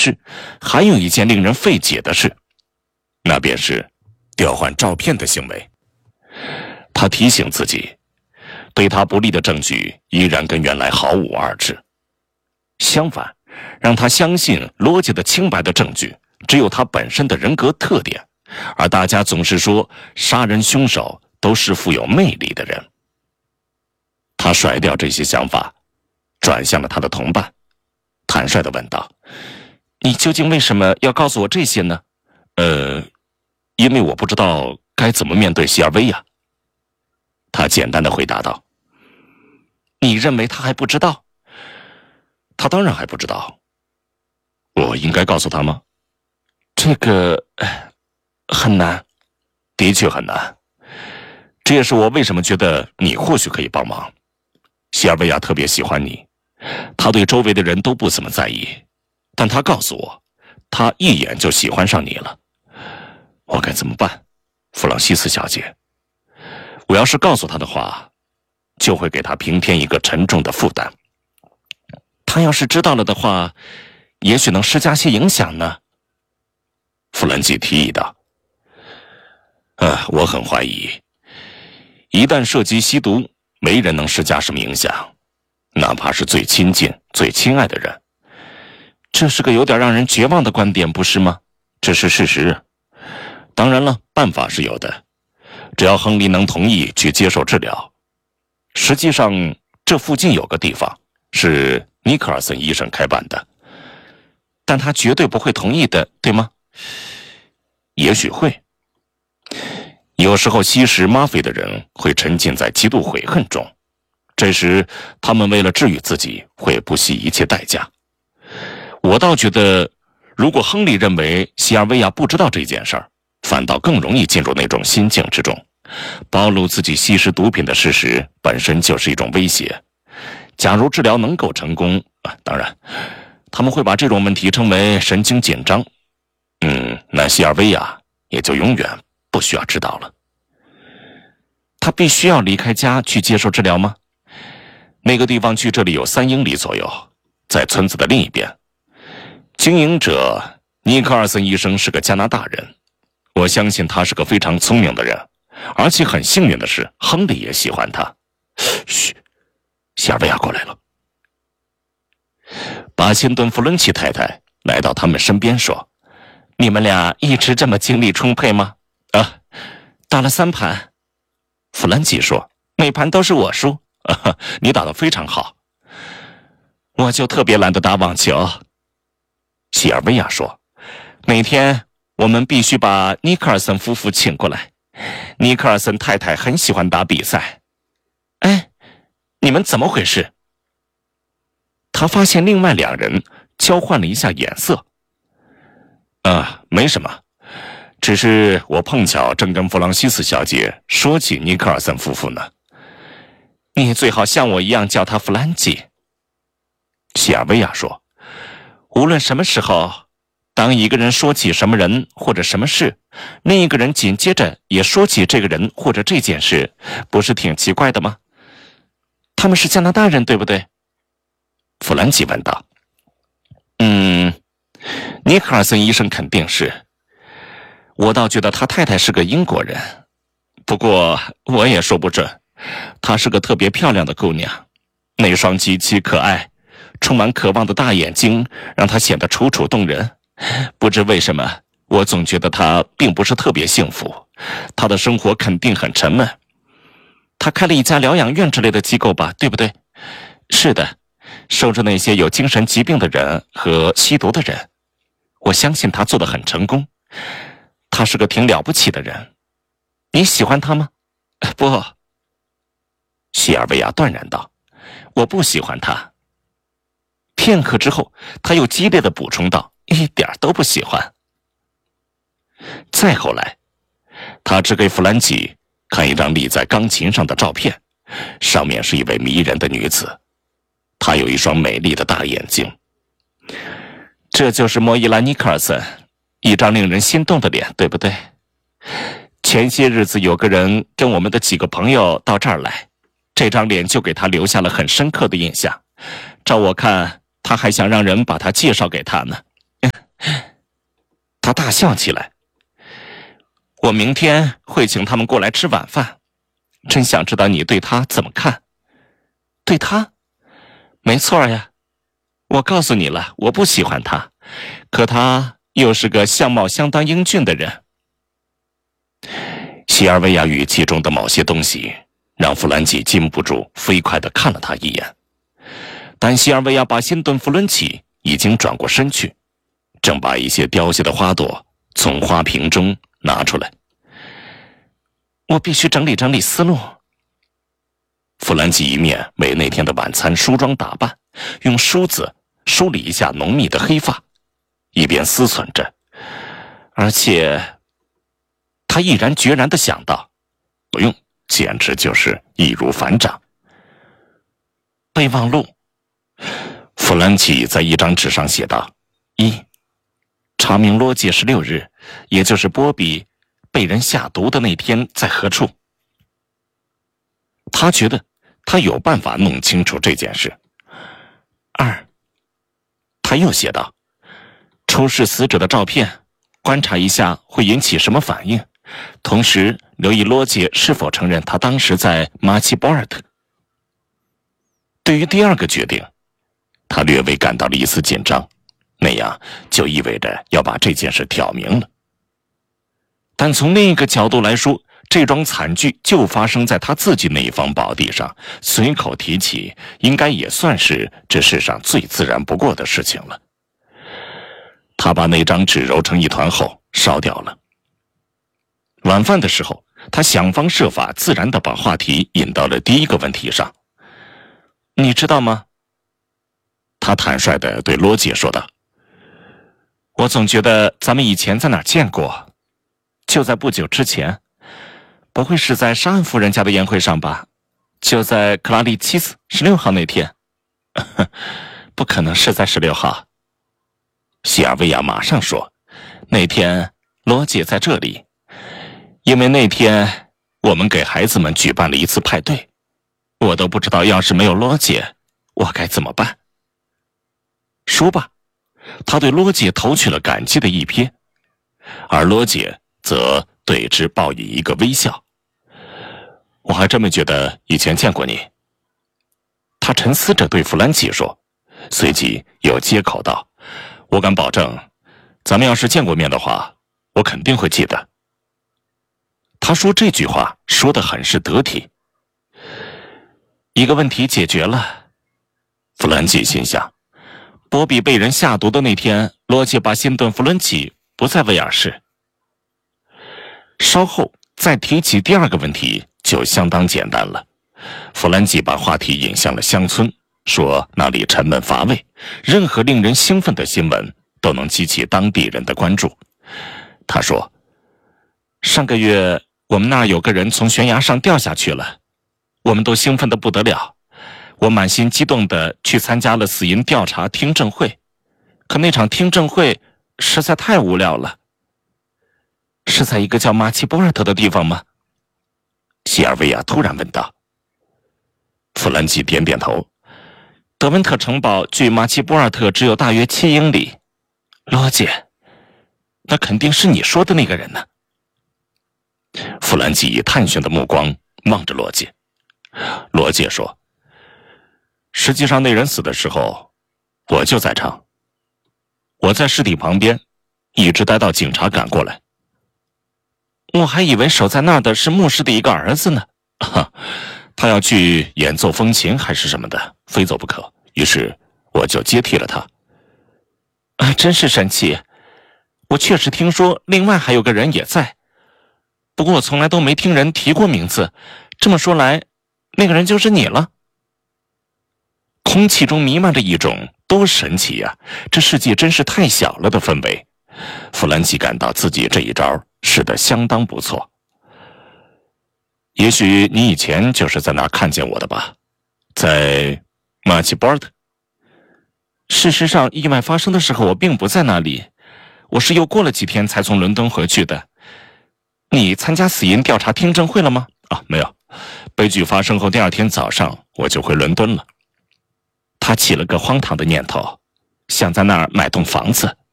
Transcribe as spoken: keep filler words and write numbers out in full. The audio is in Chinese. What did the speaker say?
是，还有一件令人费解的事，那便是调换照片的行为。他提醒自己，对他不利的证据依然跟原来毫无二致。相反，让他相信罗杰的清白的证据只有他本身的人格特点，而大家总是说杀人凶手都是富有魅力的人。他甩掉这些想法，转向了他的同伴，坦率地问道：你究竟为什么要告诉我这些呢？呃，因为我不知道该怎么面对希尔维亚。他简单地回答道。你认为他还不知道？他当然还不知道。我应该告诉他吗？这个很难，的确很难。这也是我为什么觉得你或许可以帮忙。希尔维亚特别喜欢你，他对周围的人都不怎么在意，但他告诉我，他一眼就喜欢上你了。我该怎么办，弗朗西斯小姐？我要是告诉他的话，就会给他平添一个沉重的负担。他要是知道了的话，也许能施加些影响呢。弗兰基提议道。呃，我很怀疑，一旦涉及吸毒，没人能施加什么影响，哪怕是最亲近、最亲爱的人。这是个有点让人绝望的观点，不是吗？这是事实。当然了，办法是有的，只要亨利能同意去接受治疗。实际上，这附近有个地方是尼克尔森医生开办的，但他绝对不会同意的，对吗？也许会。有时候吸食吗啡的人会沉浸在极度悔恨中，这时他们为了治愈自己会不惜一切代价。我倒觉得，如果亨利认为西尔维亚不知道这件事儿，反倒更容易进入那种心境之中。暴露自己吸食毒品的事实本身就是一种威胁。假如治疗能够成功，啊，当然，他们会把这种问题称为神经紧张。嗯，那西尔维亚也就永远不需要知道了。他必须要离开家去接受治疗吗？那个地方距这里有三英里左右，在村子的另一边。经营者尼克尔森医生是个加拿大人，我相信他是个非常聪明的人，而且很幸运的是，亨利也喜欢他。嘘，西尔维亚过来了。巴辛顿·弗伦奇太太来到他们身边说：你们俩一直这么精力充沛吗？啊，打了三盘。弗兰奇说：每盘都是我输。啊，你打得非常好。我就特别懒得打网球。希尔维亚说：每天我们必须把尼克尔森夫妇请过来，尼克尔森太太很喜欢打比赛。哎，你们怎么回事？他发现另外两人交换了一下眼色。啊，没什么，只是我碰巧正跟弗朗西斯小姐说起尼克尔森夫妇呢。你最好像我一样叫他弗兰基。希尔维亚说：无论什么时候，当一个人说起什么人或者什么事，另一个人紧接着也说起这个人或者这件事，不是挺奇怪的吗？他们是加拿大人，对不对？弗兰基问道。嗯，尼克尔森医生肯定是。我倒觉得他太太是个英国人，不过我也说不准。她是个特别漂亮的姑娘，那双极其可爱、充满渴望的大眼睛让她显得楚楚动人。不知为什么，我总觉得她并不是特别幸福，她的生活肯定很沉闷。她开了一家疗养院之类的机构吧，对不对？是的，收治那些有精神疾病的人和吸毒的人。我相信她做得很成功。她是个挺了不起的人。你喜欢她吗？不。希尔维亚断然道：我不喜欢他。片刻之后，他又激烈地补充道：一点都不喜欢。再后来，他只给弗兰基看一张立在钢琴上的照片，上面是一位迷人的女子，她有一双美丽的大眼睛。这就是莫伊拉·尼克尔森，一张令人心动的脸，对不对？前些日子有个人跟我们的几个朋友到这儿来，这张脸就给他留下了很深刻的印象。照我看，他还想让人把他介绍给他呢。 他大笑起来。我明天会请他们过来吃晚饭，真想知道你对他怎么看。对他？没错呀，我告诉你了，我不喜欢他，可他又是个相貌相当英俊的人。西尔维亚语气中的某些东西让弗兰基禁不住飞快地看了他一眼，但西尔维亚把辛顿·弗伦奇已经转过身去，正把一些凋谢的花朵从花瓶中拿出来。我必须整理整理思路。弗兰基一面为那天的晚餐梳妆打扮，用梳子梳理一下浓密的黑发，一边思忖着，而且他毅然决然地想到，不用，简直就是易如反掌。备忘录，弗兰奇在一张纸上写道：一，查明罗杰十六日，也就是波比被人下毒的那天在何处。他觉得他有办法弄清楚这件事。二，他又写道：出示死者的照片，观察一下会引起什么反应，同时留意罗杰是否承认他当时在马奇波尔特。对于第二个决定，他略微感到了一丝紧张，那样就意味着要把这件事挑明了。但从另一个角度来说，这桩惨剧就发生在他自己那一方宝地上，随口提起应该也算是这世上最自然不过的事情了。他把那张纸揉成一团后烧掉了。晚饭的时候，他想方设法自然地把话题引到了第一个问题上。你知道吗？他坦率地对罗杰说道。我总觉得咱们以前在哪儿见过，就在不久之前。不会是在沙恩夫人家的宴会上吧？就在克拉利七斯十六号那天。不可能是在十六号。西尔维亚马上说，那天罗姐在这里，因为那天我们给孩子们举办了一次派对，我都不知道要是没有罗姐，我该怎么办。说罢，他对罗姐投去了感激的一瞥，而罗姐则对之报以一个微笑。我还真没觉得以前见过你。他沉思着对弗兰奇说，随即又接口道，我敢保证，咱们要是见过面的话，我肯定会记得。他说这句话说得很是得体。一个问题解决了，弗兰奇心想，波比被人下毒的那天，罗杰把辛顿·弗伦奇不在威尔士。稍后再提起第二个问题就相当简单了。弗兰基把话题引向了乡村，说那里沉闷乏味，任何令人兴奋的新闻都能激起当地人的关注。他说，上个月我们那儿有个人从悬崖上掉下去了，我们都兴奋得不得了。我满心激动地去参加了死因调查听证会，可那场听证会实在太无聊了。是在一个叫马奇波尔特的地方吗？西尔维亚突然问道。弗兰基点点头。德温特城堡距马奇波尔特只有大约七英里。罗杰，那肯定是你说的那个人呢。弗兰基以探寻的目光望着罗杰。罗杰说，实际上那人死的时候，我就在场。我在尸体旁边，一直待到警察赶过来。我还以为守在那儿的是牧师的一个儿子呢。他要去演奏风琴还是什么的，非走不可，于是我就接替了他。啊，真是神奇！我确实听说另外还有个人也在，不过我从来都没听人提过名字。这么说来，那个人就是你了。空气中弥漫着一种多神奇呀、啊，这世界真是太小了的氛围。弗兰奇感到自己这一招使得相当不错。也许你以前就是在那儿看见我的吧，在马奇波尔特。事实上，意外发生的时候我并不在那里，我是又过了几天才从伦敦回去的。你参加死因调查听证会了吗？啊，没有。悲剧发生后第二天早上我就回伦敦了。他起了个荒唐的念头，想在那儿买栋房子。